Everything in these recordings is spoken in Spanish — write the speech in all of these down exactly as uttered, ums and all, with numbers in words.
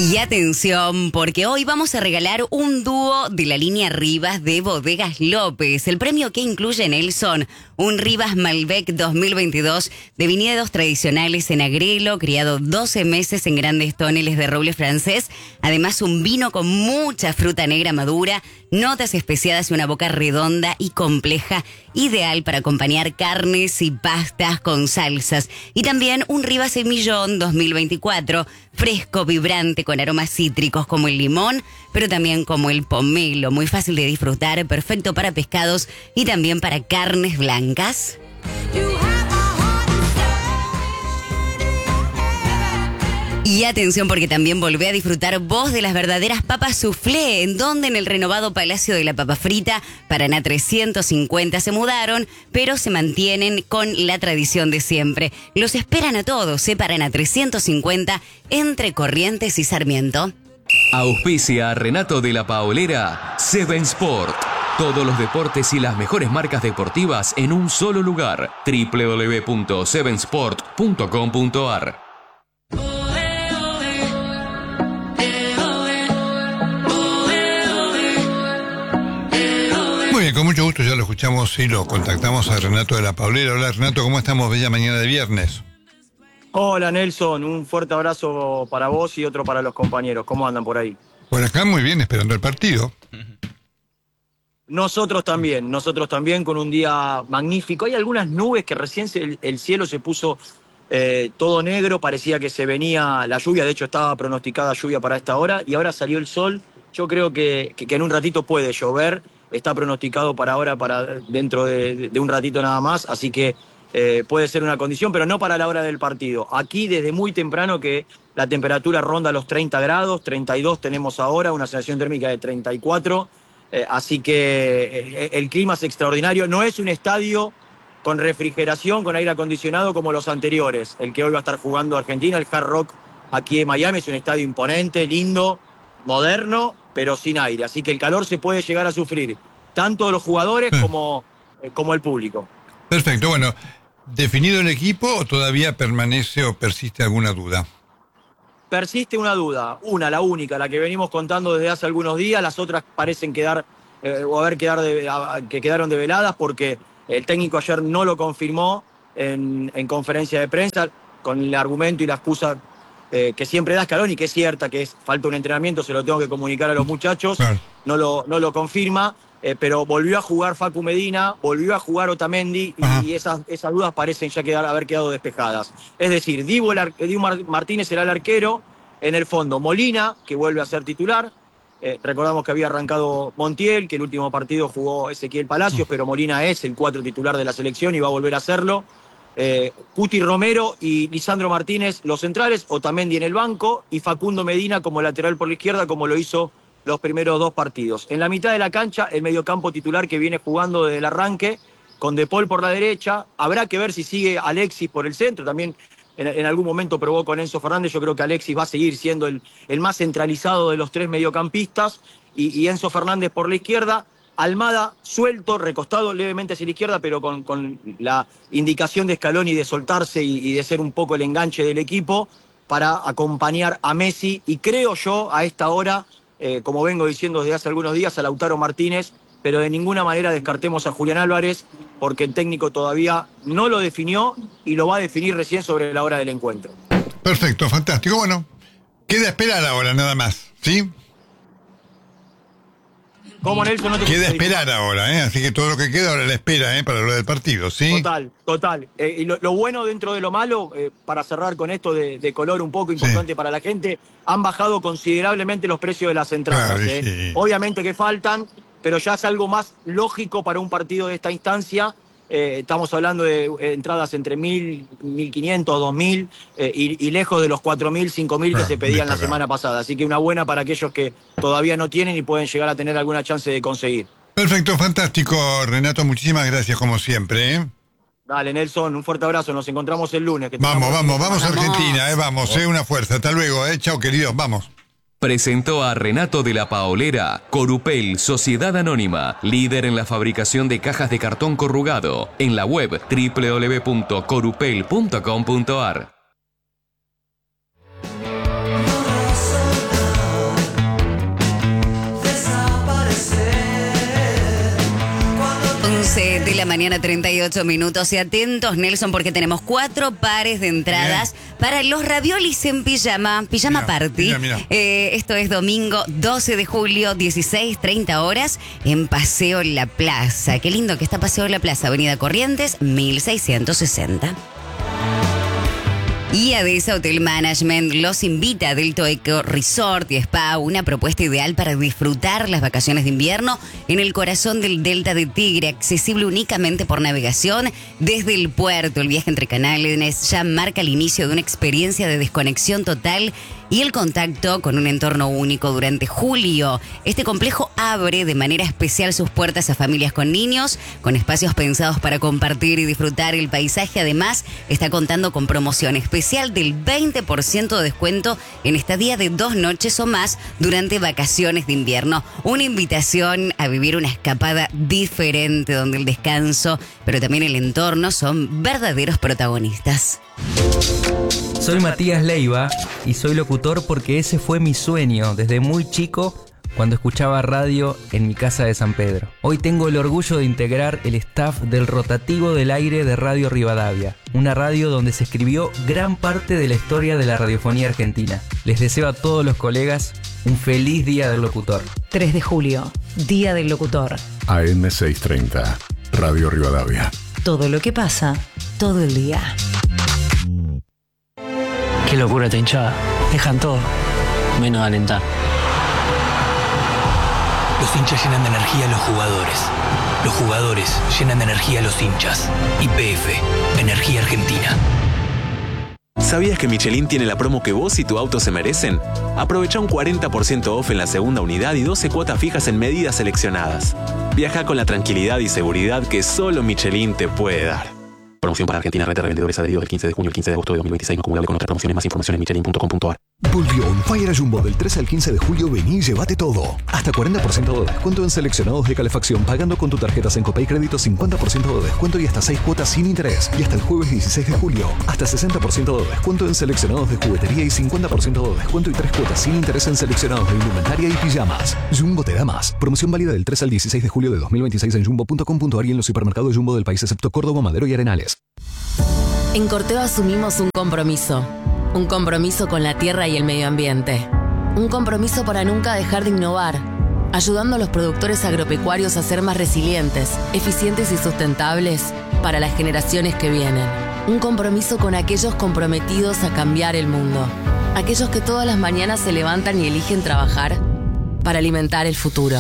Y atención, porque hoy vamos a regalar un dúo de la línea Rivas de Bodegas López. El premio que incluye, Nelson, un Rivas Malbec dos mil veintidós de viñedos tradicionales en Agrelo, criado doce meses en grandes toneles de roble francés. Además, un vino con mucha fruta negra madura, notas especiadas y una boca redonda y compleja, ideal para acompañar carnes y pastas con salsas. Y también un Rivas Semillón dos mil veinticuatro, fresco, vibrante, con aromas cítricos como el limón, pero también como el pomelo, muy fácil de disfrutar, perfecto para pescados y también para carnes blancas. Y atención, porque también volvé a disfrutar vos de las verdaderas papas soufflé, en donde en el renovado Palacio de la Papa Frita, Paraná trescientos cincuenta, se mudaron, pero se mantienen con la tradición de siempre. Los esperan a todos, ¿eh? Paraná trescientos cincuenta, entre Corrientes y Sarmiento. Auspicia a Renato de la Paolera, Seven Sport. Todos los deportes y las mejores marcas deportivas en un solo lugar. doble u doble u doble u punto seven sport punto com punto a r. Muy bien, con mucho gusto ya lo escuchamos y lo contactamos a Renato de la Paolera. Hola Renato, ¿cómo estamos? Bella mañana de viernes. Hola Nelson, un fuerte abrazo para vos y otro para los compañeros. ¿Cómo andan por ahí? Por acá muy bien, esperando el partido. Nosotros también, nosotros también con un día magnífico. Hay algunas nubes que recién se, el, el cielo se puso eh, todo negro, parecía que se venía la lluvia, de hecho estaba pronosticada lluvia para esta hora y ahora salió el sol. Yo creo que, que, que en un ratito puede llover, está pronosticado para ahora, para dentro de, de un ratito nada más, así que eh, puede ser una condición, pero no para la hora del partido. Aquí desde muy temprano que la temperatura ronda los treinta grados, treinta y dos tenemos ahora, una sensación térmica de treinta y cuatro, eh, así que eh, el clima es extraordinario. No es un estadio con refrigeración, con aire acondicionado como los anteriores, el que hoy va a estar jugando Argentina, el Hard Rock aquí en Miami, es un estadio imponente, lindo, moderno, pero sin aire, así que el calor se puede llegar a sufrir, tanto los jugadores como, eh, como el público. Perfecto, bueno, ¿definido el equipo o todavía permanece o persiste alguna duda? Persiste una duda, una, la única, la que venimos contando desde hace algunos días, las otras parecen quedar, eh, o haber quedar de, a, que quedaron develadas porque el técnico ayer no lo confirmó en, en conferencia de prensa, con el argumento y la excusa Eh, que siempre da Scaloni, que es cierta, que es falta un entrenamiento, se lo tengo que comunicar a los muchachos, claro. no, lo, no lo confirma, eh, pero volvió a jugar Facu Medina, volvió a jugar Otamendi y, y esas, esas dudas parecen ya quedar, haber quedado despejadas. Es decir, Dibu, el ar, Dibu Martínez será el arquero, en el fondo Molina, que vuelve a ser titular, eh, recordamos que había arrancado Montiel, que el último partido jugó Ezequiel Palacios, pero Molina es el cuatro titular de la selección y va a volver a hacerlo. Eh, Cuti Romero y Lisandro Martínez los centrales, Otamendi en el banco y Facundo Medina como lateral por la izquierda, como lo hizo los primeros dos partidos. En la mitad de la cancha, el mediocampo titular que viene jugando desde el arranque, con De Paul por la derecha. Habrá que ver si sigue Alexis por el centro, también en, en algún momento probó con Enzo Fernández. Yo creo que Alexis va a seguir siendo el, el más centralizado de los tres mediocampistas y, y Enzo Fernández por la izquierda. Almada suelto, recostado levemente hacia la izquierda, pero con, con la indicación de Scaloni de soltarse y, y de ser un poco el enganche del equipo para acompañar a Messi. Y creo yo, a esta hora, eh, como vengo diciendo desde hace algunos días, a Lautaro Martínez, pero de ninguna manera descartemos a Julián Álvarez, porque el técnico todavía no lo definió y lo va a definir recién sobre la hora del encuentro. Perfecto, fantástico. Bueno, queda esperar ahora nada más, ¿sí? ¿Cómo, Nelson? No te queda esperar ahora, ¿eh? Así que todo lo que queda ahora la espera, ¿eh? Para lo del partido, ¿sí? Total, total. Eh, y lo, lo bueno dentro de lo malo, eh, para cerrar con esto de, de color un poco importante sí. para la gente, han bajado considerablemente los precios de las entradas. Claro, ¿eh? sí. Obviamente que faltan, pero ya es algo más lógico para un partido de esta instancia. Eh, estamos hablando de eh, entradas entre mil, mil quinientos, dos mil eh, y, y lejos de los cuatro mil, cinco mil que ah, se pedían la semana pasada. Así que una buena para aquellos que todavía no tienen y pueden llegar a tener alguna chance de conseguir. Perfecto, fantástico, Renato. Muchísimas gracias como siempre, ¿eh? Dale, Nelson, un fuerte abrazo. Nos encontramos el lunes. Que vamos, vamos, vamos a Argentina, ¿eh? Vamos, ¿eh? Una fuerza. Hasta luego, ¿eh? Chao, queridos, vamos. Presentó a Renato de la Paolera, Corupel, Sociedad Anónima, líder en la fabricación de cajas de cartón corrugado, en la web doble u doble u doble u punto corupel punto com punto a r. la mañana, treinta y ocho minutos. Y atentos, Nelson, porque tenemos cuatro pares de entradas Bien. para los raviolis en pijama, pijama mira, party. Mira, mira. Eh, esto es domingo doce de julio, dieciséis, treinta horas, en Paseo La Plaza. Qué lindo que está Paseo La Plaza, Avenida Corrientes, mil seiscientos sesenta. Y Adesa Hotel Management los invita a Delta Eco Resort y Spa, una propuesta ideal para disfrutar las vacaciones de invierno en el corazón del Delta de Tigre, accesible únicamente por navegación desde el puerto. El viaje entre canales ya marca el inicio de una experiencia de desconexión total y el contacto con un entorno único durante julio. Este complejo abre de manera especial sus puertas a familias con niños, con espacios pensados para compartir y disfrutar el paisaje. Además, está contando con promoción especial del veinte por ciento de descuento en estadía de dos noches o más durante vacaciones de invierno. Una invitación a vivir una escapada diferente donde el descanso, pero también el entorno son verdaderos protagonistas. Soy Matías Leiva y soy locutor porque ese fue mi sueño desde muy chico cuando escuchaba radio en mi casa de San Pedro. Hoy tengo el orgullo de integrar el staff del rotativo del aire de Radio Rivadavia, una radio donde se escribió gran parte de la historia de la radiofonía argentina. Les deseo a todos los colegas un feliz Día del Locutor. tres de julio, Día del Locutor. A eme seiscientos treinta, Radio Rivadavia. Todo lo que pasa, todo el día. Qué locura esta hinchada. Dejan todo, menos alentar. Los hinchas llenan de energía a los jugadores. Los jugadores llenan de energía a los hinchas. Y P F, Energía Argentina. ¿Sabías que Michelin tiene la promo que vos y tu auto se merecen? Aprovecha un cuarenta por ciento off en la segunda unidad y doce cuotas fijas en medidas seleccionadas. Viaja con la tranquilidad y seguridad que solo Michelin te puede dar. Promoción para Argentina, red de revendedores adheridos del quince de junio al quince de agosto de dos mil veintiséis, no acumulable con otras promociones. Más información en michelin punto com punto a r. Volvió un Fire Jumbo del trece al quince de julio. Vení y llévate todo. Hasta cuarenta por ciento de descuento en seleccionados de calefacción pagando con tu tarjeta Sencopay Crédito, cincuenta por ciento de descuento y hasta seis cuotas sin interés. Y hasta el jueves dieciséis de julio, hasta sesenta por ciento de descuento en seleccionados de juguetería y cincuenta por ciento de descuento y tres cuotas sin interés en seleccionados de indumentaria y pijamas. Jumbo te da más. Promoción válida del trece al dieciséis de julio de dos mil veintiséis en jumbo punto com punto a r y en los supermercados Jumbo del país excepto Córdoba, Madero y Arenales. En Corteva asumimos un compromiso, un compromiso con la tierra y el medio ambiente, un compromiso para nunca dejar de innovar, ayudando a los productores agropecuarios a ser más resilientes, eficientes y sustentables para las generaciones que vienen, un compromiso con aquellos comprometidos a cambiar el mundo, aquellos que todas las mañanas se levantan y eligen trabajar para alimentar el futuro.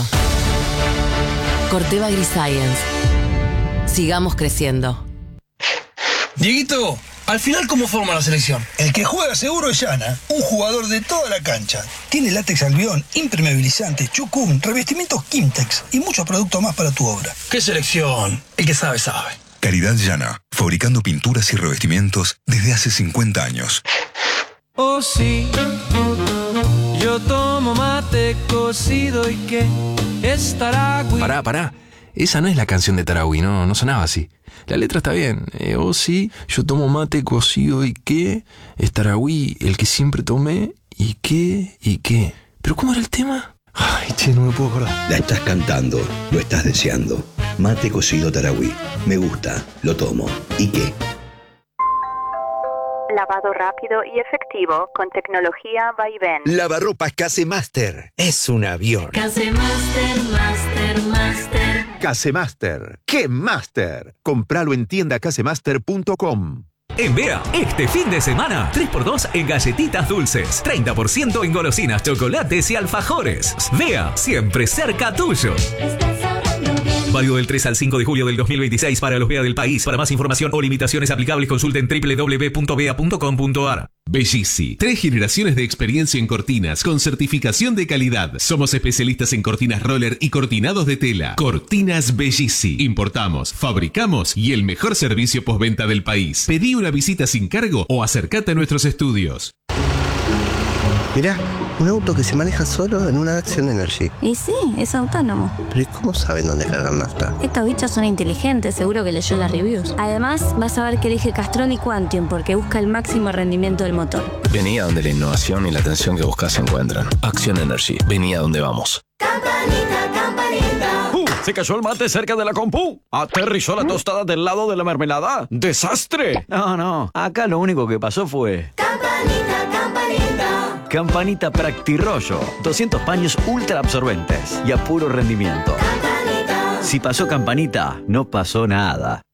Corteva AgriScience. Sigamos creciendo. Dieguito, al final, ¿cómo forma la selección? El que juega seguro es Yana, un jugador de toda la cancha. Tiene látex albión, impermeabilizante, chucún, revestimientos Kimtex y muchos productos más para tu obra. ¿Qué selección? El que sabe, sabe. Calidad Yana, fabricando pinturas y revestimientos desde hace cincuenta años. Oh sí, yo tomo mate cocido y que es Taragüí. Pará, pará. Esa no es la canción de Taragüí, no, no sonaba así. La letra está bien. Eh, oh sí, yo tomo mate cocido y qué. Es Taragüí, el que siempre tomé. ¿Y qué? ¿Y qué? ¿Pero cómo era el tema? Ay, che, no me puedo acordar. La estás cantando, lo estás deseando. Mate cocido Taragüí. Me gusta, lo tomo. ¿Y qué? Lavado rápido y efectivo con tecnología Vaivén. Lavarropas Casemaster. Es un avión. Casemaster, Master, Master. Casemaster. ¡Qué Master! Compralo en tienda casemaster punto com. En Bea, este fin de semana, tres por dos en galletitas dulces, treinta por ciento en golosinas, chocolates y alfajores. Bea, siempre cerca tuyo. Válido del tres al cinco de julio del dos mil veintiséis para los Bea del país. Para más información o limitaciones aplicables, consulten doble u doble u doble u punto bea punto com punto a r. Bellisi, tres generaciones de experiencia en cortinas con certificación de calidad. Somos especialistas en cortinas roller y cortinados de tela. Cortinas Bellisi. Importamos, fabricamos y el mejor servicio postventa del país. Pedí una visita sin cargo o acércate a nuestros estudios. Mirá, un auto que se maneja solo en una Action Energy. Y sí, es autónomo. Pero ¿cómo saben dónde cargar nafta? Estos bichos son inteligentes, seguro que leyó las reviews. Además, vas a ver que elige Castrol y Quantium porque busca el máximo rendimiento del motor. Vení a donde la innovación y la atención que buscas se encuentran. Action Energy, vení a donde vamos. Campanita, campanita. Uh. Se cayó el mate cerca de la compu. Aterrizó la tostada del lado de la mermelada. ¡Desastre! No, no. Acá lo único que pasó fue... Campanita, campanita. Campanita Practirollo. doscientos paños ultra absorbentes y a puro rendimiento. Campanita. Si pasó Campanita, no pasó nada.